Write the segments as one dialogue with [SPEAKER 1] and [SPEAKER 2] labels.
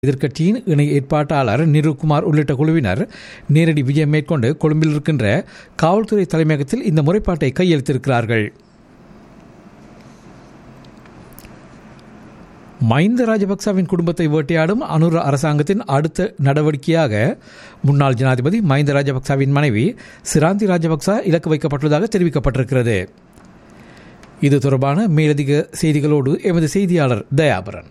[SPEAKER 1] எதிர்க்கட்சியின் இணை ஏற்பாட்டாளர் நிருகுமார் உள்ளிட்ட குழுவினர் நேரடி விஜயம் மேற்கொண்டு கொழும்பில் இருக்கின்ற காவல்துறை தலைமையகத்தில் இந்த முறைப்பாட்டை கையெழுத்திருக்கிறார்கள். மஹிந்த ராஜபக்சவின் குடும்பத்தை வேட்டையாடும் அனுர அரசாங்கத்தின் அடுத்த நடவடிக்கையாக முன்னாள் ஜனாதிபதி மஹிந்த ராஜபக்சவின் மனைவி சிராந்தி ராஜபக்ச இலக்கு வைக்கப்பட்டுள்ளதாக தெரிவிக்கப்பட்டிருக்கிறது. இது தொடர்பான மேலதிக செய்திகளோடு எமது செய்தியாளர் தயாபரன்.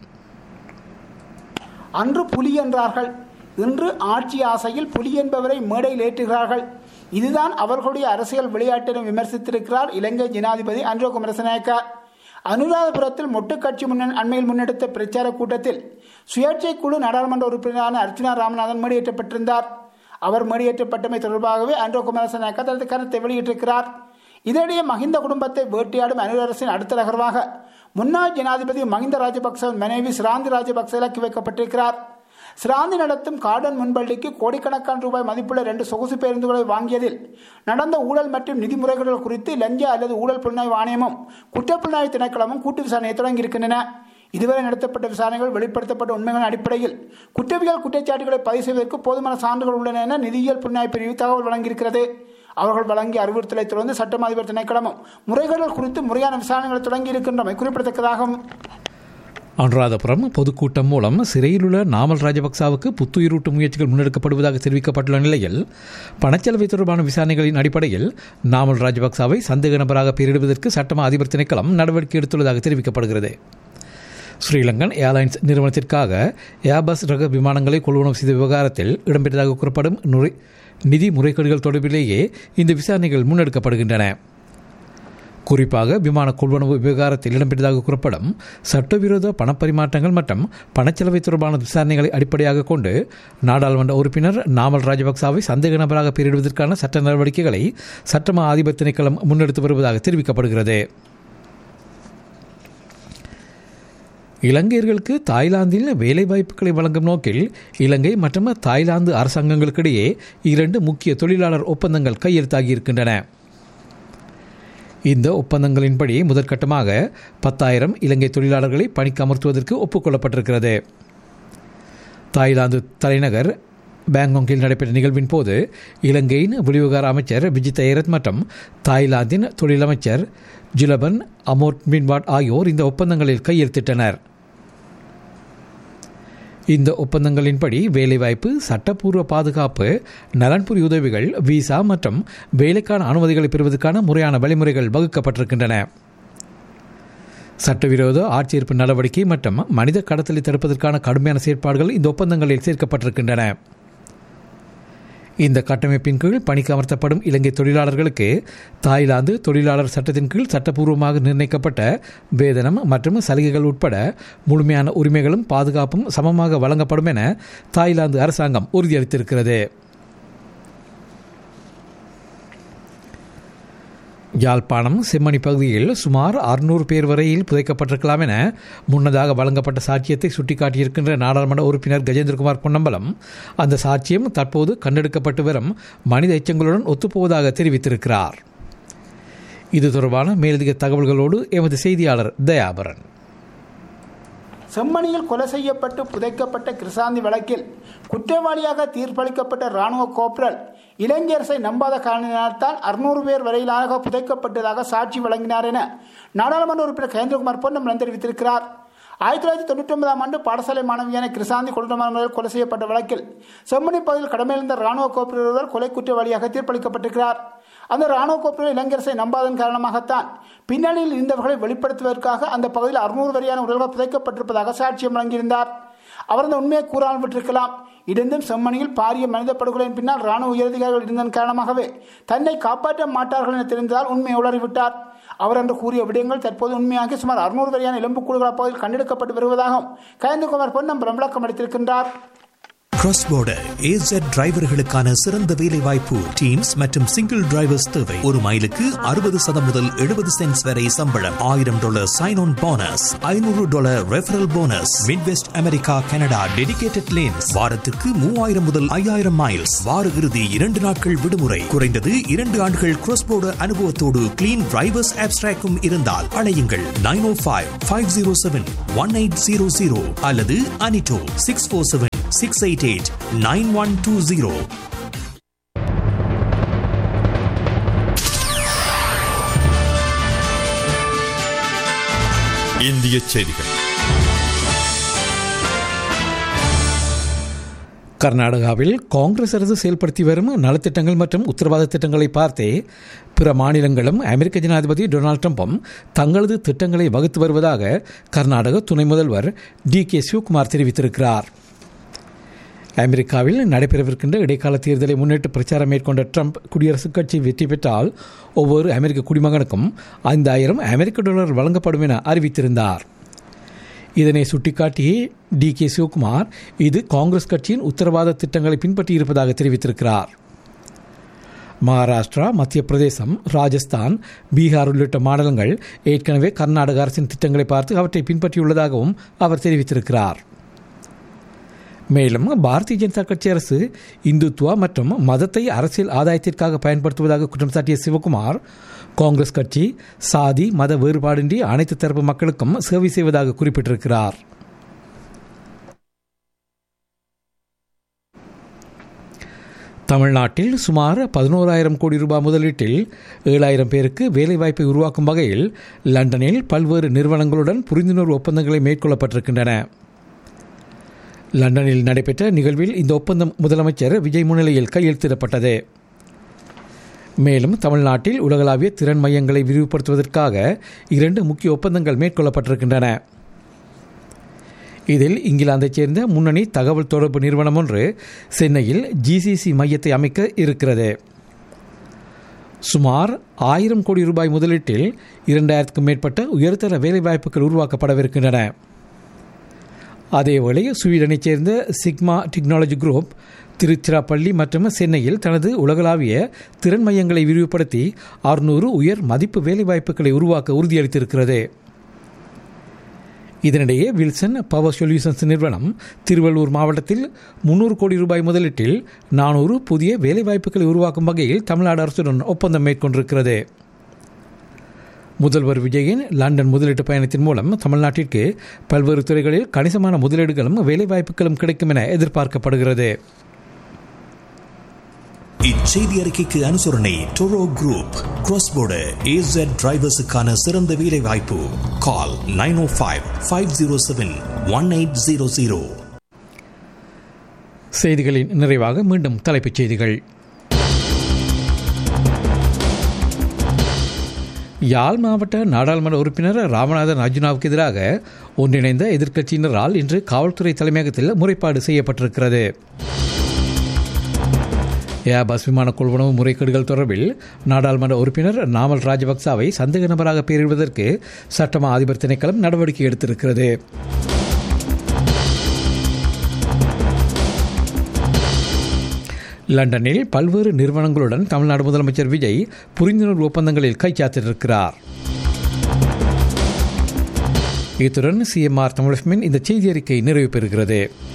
[SPEAKER 2] அன்று புலி என்றார்கள், இன்று ஆட்சி ஆசையில் புலி என்பவரை மேடையில் ஏற்றுகிறார்கள். இதுதான் அவர்களுடைய அரசியல் விளையாட்டு என விமர்சித்திருக்கிறார் இலங்கை ஜனாதிபதி அன்ரோ குமாரநாயக்க. அனுராதபுரத்தில் மொட்டு கட்சி அண்மையில் முன்னெடுத்த பிரச்சார கூட்டத்தில் சுயேட்சை குழு நாடாளுமன்ற உறுப்பினரான அர்ச்சுனா ராமநாதன் மேடையேற்றப்பட்டிருந்தார். அவர் மேடையேற்றப்பட்டமை தொடர்பாகவே அன்ரோ குமாரநாயக்க தனது கருத்தை வெளியிட்டிருக்கிறார். இதனிடையே மஹிந்த குடும்பத்தை வேட்டையாடும் அனுர அரசின் அடுத்த நகர்வாக முன்னாள் ஜனாதிபதி மஹிந்த ராஜபக்சவின் மனைவி சிராந்தி ராஜபக்ச இலக்கு வைக்கப்பட்டிருக்கிறார். சிராந்தி நடத்தும் கார்டன் முன்பள்ளிக்கு கோடிக்கணக்கான ரூபாய் மதிப்புள்ள 2 சொகுசு பேருந்துகளை வாங்கியதில் நடந்த ஊழல் மற்றும் நிதி முறைகேடுகள் குறித்து லஞ்ச அல்லது ஊழல் புலனாய்வு ஆணையமும் குற்றப்புலனாய்வு திணைக்களமும் கூட்டு விசாரணையை தொடங்கியிருக்கின்றன. இதுவரை நடத்தப்பட்ட விசாரணைகள் வெளிப்படுத்தப்பட்ட உண்மைகளின் அடிப்படையில் குற்றவியல் குற்றச்சாட்டுகளை பதிவு செய்வதற்கு போதுமான சான்றுகள் உள்ளன என நிதியியல் புலனாய்வு பிரிவு தகவல் வழங்கியிருக்கிறது. அவர்கள் வழங்கிய அறிவுறுத்தலை தொடர்ந்து சட்டம் அதிபர் திணைக்களமும் முறைகேடுகள் குறித்து முறையான விசாரணைகளை தொடங்கி இருக்கின்றமை குறிப்பிடத்தக்கதாகும்.
[SPEAKER 1] அனுராதபுரம் பொதுக்கூட்டம் மூலம் சிறையில் உள்ள நாமல் ராஜபக்சாவுக்கு புத்துயிரூட்டும் முயற்சிகள் முன்னெடுக்கப்படுவதாக தெரிவிக்கப்பட்டுள்ள நிலையில் பணச்செலவை தொடர்பான விசாரணைகளின் அடிப்படையில் நாமல் ராஜபக்சாவை சந்தேக நபராக பெயரிடுவதற்கு சட்டமா அதிபர் திணைக்களம் நடவடிக்கை எடுத்துள்ளதாக தெரிவிக்கப்படுகிறது. ஸ்ரீலங்கன் ஏர்லைன்ஸ் நிறுவனத்திற்காக ஏர்பஸ் ரக விமானங்களை கொள்வனவு செய்த விவகாரத்தில் இடம்பெற்றதாக கூறப்படும் நிதி முறைகேடுகள் தொடர்பிலேயே இந்த விசாரணைகள் முன்னெடுக்கப்படுகின்றன. குறிப்பாக விமான கொள்வனவு விவகாரத்தில் இடம்பெற்றதாக கூறப்படும் சட்டவிரோத பணப்பரிமாற்றங்கள் மற்றும் பணச்செலவை தொடர்பான விசாரணைகளை அடிப்படையாக கொண்டு நாடாளுமன்ற உறுப்பினர் நாமல் ராஜபக்சாவை சந்தேக நபராக பெயரிடுவதற்கான சட்ட நடவடிக்கைகளை சட்டமா அதிபர் திணைக்களம் முன்னெடுத்து வருவதாக தெரிவிக்கப்படுகிறது. இலங்கையர்களுக்கு தாய்லாந்தில் வேலைவாய்ப்புகளை வழங்கும் நோக்கில் இலங்கை மற்றும் தாய்லாந்து அரசாங்கங்களுக்கிடையே 2 முக்கிய தொழிலாளர் ஒப்பந்தங்கள் கையெழுத்தாகியிருக்கின்றன. இந்த ஒப்பந்தங்களின்படி முதற்கட்டமாக 10,000 இலங்கை தொழிலாளர்களை பணிக்கு அமர்த்துவதற்கு ஒப்புக்கொள்ளப்பட்டிருக்கிறது. தாய்லாந்து தலைநகர் பேங்காங்கில் நடைபெற்ற நிகழ்வின் போது இலங்கையின் வெளிவிவகார அமைச்சர் விஜித் ஐரத் மற்றும் தாய்லாந்தின் தொழிலமைச்சர் ஜுலபன் அமோர்ட்மின்வாட் ஆகியோர் இந்த ஒப்பந்தங்களில் கையெழுத்திட்டனர். இந்த ஒப்பந்தங்களின்படி வேலைவாய்ப்பு, சட்டப்பூர்வ பாதுகாப்பு, நலன்புரி உதவிகள், விசா மற்றும் வேலைக்கான அனுமதிகளை பெறுவதற்கான முறையான வழிமுறைகள் வகுக்கப்பட்டிருக்கின்றன. சட்டவிரோத ஆட்சேர்ப்பு நடவடிக்கை மற்றும் மனித கடத்தலை தடுப்பதற்கான கடுமையான செயற்பாடுகள் இந்த ஒப்பந்தங்களில் சேர்க்கப்பட்டிருக்கின்றன. இந்த கட்டமைப்பின் கீழ் பணிக்கு அமர்த்தப்படும் இலங்கை தொழிலாளர்களுக்கு தாய்லாந்து தொழிலாளர் சட்டத்தின் கீழ் சட்டப்பூர்வமாக நிர்ணயிக்கப்பட்ட வேதனம் மற்றும் சலுகைகள் உட்பட முழுமையான உரிமைகளும் பாதுகாப்பும் சமமாக வழங்கப்படும் என தாய்லாந்து அரசாங்கம் உறுதியளித்திருக்கிறது. யாழ்ப்பாணம் செம்மணி பகுதியில் சுமார் 600 பேர் வரையில் புதைக்கப்பட்டிருக்கலாம் என முன்னதாக வழங்கப்பட்ட சாட்சியத்தை சுட்டிக்காட்டியிருக்கின்ற நாடாளுமன்ற உறுப்பினர் கஜேந்திரகுமார் பொன்னம்பலம் அந்த சாட்சியம் தற்போது கண்டெடுக்கப்பட்டு வரும் மனித எச்சங்களுடன் ஒத்துப்போவதாக தெரிவித்திருக்கிறார். இது தொடர்பான மேலதிக தகவல்களோடு எமது செய்தியாளர் தயாபரன்.
[SPEAKER 2] செம்மணியில் கொலை செய்யப்பட்டு புதைக்கப்பட்ட கிருசாந்தி வழக்கில் குற்றவாளியாக தீர்ப்பளிக்கப்பட்ட இராணுவ கோப்ரல் இலங்கை அரசை நம்பாத காரணத்தினால் 600 பேர் வரையிலாக புதைக்கப்பட்டதாக சாட்சி வழங்கினார் என நாடாளுமன்ற உறுப்பினர் கஜேந்திரகுமார் பொன்னம்பலம் தெரிவித்திருக்கிறார். 1999ஆம் ஆண்டு பாடசாலை மாணவியான கிருசாந்தி கொடூரமான முறையில் கொலை செய்யப்பட்ட வழக்கில் செம்மணி பகுதியில் கடமையிருந்த இராணுவ கோப்ரல் ஒருவர் கொலை குற்றவாளியாக தீர்ப்பளிக்கப்பட்டிருக்கிறார். அந்த இராணுவ கோப்ரல் இலங்கை அரசை நம்பாதன் காரணமாகத்தான் பின்னணியில் இருந்தவர்களை வெளிப்படுத்துவதற்காக அந்த பகுதியில் 600 வரையான உடல்கள் புதைக்கப்பட்டிருப்பதாக சாட்சியம் வழங்கியிருந்தார். அவர் அந்த உண்மையை கூறாமல் விட்டிருக்கலாம். இருந்தும் செம்மணியில் பாரிய மனித படுகொலையின் பின்னால் இராணுவ உயரதிகாரிகள் இருந்ததன் காரணமாகவே தன்னை காப்பாற்ற மாட்டார்கள் என தெரிந்ததால் உண்மையை உளறிவிட்டார். அவர் என்று கூறிய விடயங்கள் தற்போது உண்மையாகி சுமார் 600 வரையான எலும்புக்கூடுகள் அப்பகுதியில் கண்டெடுக்கப்பட்டு வருவதாகவும் கஜேந்திரகுமார் பொன்னம்பலம் விளக்கம் அளித்திருக்கின்றார்.
[SPEAKER 3] கிராஸ் போர்டர் AZ டிரைவர்களுக்கான சிறந்த வேலை வாய்ப்பு. டீம்ஸ் மற்றும் சிங்கிள் டிரைவர்ஸ் தேவை. ஒரு மைலுக்கு 60 முதல் 70 சென்ட்ஸ் வரை சம்பளம். $1000 sign on bonus, $500 referral bonus. Midwest America, Canada dedicated lanes. வாரத்துக்கு 3000 முதல் 5000 மைல்ஸ். வார இறுதி 2 நாட்கள் விடுமுறை. குறைந்தது 2 ஆண்டுகள் கிராஸ் போர்டர் அனுபவத்தோடு கிளீன் டிரைவர்ஸ் ஆப்ஸ்ட்ராக்கும் இருந்தால் அழையுங்கள் 905-507-1800 அல்லது அனிட்டோ 647-688-9120.
[SPEAKER 4] இந்திய செய்திகள்.
[SPEAKER 1] கர்நாடகாவில் காங்கிரஸ் அரசு செயல்படுத்தி வரும் நலத்திட்டங்கள் மற்றும் உத்தரவாத திட்டங்களை பார்த்தே பிற மாநிலங்களும் அமெரிக்க ஜனாதிபதி டொனால்டு டிரம்பும் தங்களது திட்டங்களை வகுத்து வருவதாக கர்நாடக துணை முதல்வர் DK சிவகுமார் தெரிவித்திருக்கிறார். அமெரிக்காவில் நடைபெறவிருக்கின்ற இடைக்கால தேர்தலை முன்னிட்டு பிரச்சாரம் மேற்கொண்ட ட்ரம்ப் குடியரசுக் கட்சி வெற்றி பெற்றால் ஒவ்வொரு அமெரிக்க குடிமகனுக்கும் $5000 வழங்கப்படும் என அறிவித்திருந்தார். இதனை சுட்டிக்காட்டிய DK சிவகுமார் இது காங்கிரஸ் கட்சியின் உத்தரவாத திட்டங்களை பின்பற்றியிருப்பதாக தெரிவித்திருக்கிறார். மகாராஷ்டிரா, மத்திய பிரதேசம், ராஜஸ்தான், பீகார் உள்ளிட்ட மாநிலங்கள் ஏற்கனவே கர்நாடக அரசின் திட்டங்களை பார்த்து அவற்றை பின்பற்றியுள்ளதாகவும் அவர் தெரிவித்திருக்கிறார். மேலும் பாரதிய ஜனதா கட்சி அரசு இந்துத்துவா மற்றும் மதத்தை அரசியல் ஆதாயத்திற்காக பயன்படுத்துவதாக குற்றம் சாட்டிய சிவகுமார் காங்கிரஸ் கட்சி சாதி மத வேறுபாடின்றி அனைத்து தரப்பு மக்களுக்கும் சேவை செய்வதாக குறிப்பிட்டிருக்கிறார். தமிழ்நாட்டில் சுமார் 11,000 கோடி ரூபாய் முதலீட்டில் 7,000 பேருக்கு வேலைவாய்ப்பை உருவாக்கும் வகையில் லண்டனில் பல்வேறு நிறுவனங்களுடன் புரிந்துணர்வு ஒப்பந்தங்களை மேற்கொள்ளப்பட்டிருக்கின்றன. லண்டனில் நடைபெற்ற நிகழ்வில் இந்த ஒப்பந்தம் முதலமைச்சர் விஜய் முன்னிலையில் கையெழுத்திடப்பட்டது. மேலும் தமிழ்நாட்டில் உலகளாவிய திறன் மையங்களை விரிவுபடுத்துவதற்காக 2 முக்கிய ஒப்பந்தங்கள் மேற்கொள்ளப்பட்டிருக்கின்றன. இதில் இங்கிலாந்தைச் சேர்ந்த முன்னணி தகவல் தொடர்பு நிறுவனம் ஒன்று சென்னையில் GCC மையத்தை அமைக்க இருக்கிறது. சுமார் 1000 கோடி ரூபாய் முதலீட்டில் 2000க்கும் மேற்பட்ட உயர்தர வேலைவாய்ப்புகள் உருவாக்கப்படவிருக்கின்றன. அதேவேளை ஸ்வீடனைச் சேர்ந்த சிக்மா டெக்னாலஜி குரூப் திருச்சிராப்பள்ளி மற்றும் சென்னையில் தனது உலகளாவிய திறன் மையங்களை விரிவுபடுத்தி 600 உயர் மதிப்பு வேலைவாய்ப்புகளை உருவாக்க உறுதியளித்திருக்கிறது. இதனிடையே வில்சன் பவர் சொல்யூஷன்ஸ் நிறுவனம் திருவள்ளூர் மாவட்டத்தில் 300 கோடி ரூபாய் முதலீட்டில் 400 புதிய வேலைவாய்ப்புகளை உருவாக்கும் வகையில் தமிழ்நாடு அரசுடன் ஒப்பந்தம் மேற்கொண்டிருக்கிறது. முதல்வர் விஜயின் லண்டன் முதலீட்டு பயணத்தின் மூலம் தமிழ்நாட்டிற்கு பல்வேறு துறைகளில் கணிசமான முதலீடுகளும் வேலைவாய்ப்புகளும் கிடைக்கும் என எதிர்பார்க்கப்படுகிறது.
[SPEAKER 3] இச்செய்தி அறிக்கைக்கு அனுசரணை Toro group. Cross border AZ டிரைவர்ஸுக்கான சிறந்த வேலை வாய்ப்பு. கால் 905-507-1800.
[SPEAKER 1] செய்திகளின் நிறைவாக மீண்டும் தலைப்புச் செய்திகள். யாழ் மாவட்ட நாடாளுமன்ற உறுப்பினர் ராமநாதன் அர்ஜுனாவுக்கு எதிராக ஒன்றிணைந்த எதிர்க்கட்சியினரால் இன்று காவல்துறை தலைமையகத்தில் முறைப்பாடு செய்யப்பட்டிருக்கிறது. ஏர்பஸ் விமான கொள்வனவு முறைகேடுகள் தொடர்பில் நாடாளுமன்ற உறுப்பினர் நாமல் ராஜபக்சாவை சந்தேக நபராக பெயரிடுவதற்கு சட்டமா அதிபர் திணைக்களம் நடவடிக்கை எடுத்திருக்கிறது. லண்டனில் பல்வேறு நிறுவனங்களுடன் தமிழ்நாடு முதலமைச்சர் விஜய் புரிந்துணர்வு ஒப்பந்தங்களில் கைச்சாத்திட்டிருக்கிறார். இத்துடன் CMR தமிழ் இந்த செய்தி அறிக்கை நிறைவு பெறுகிறது.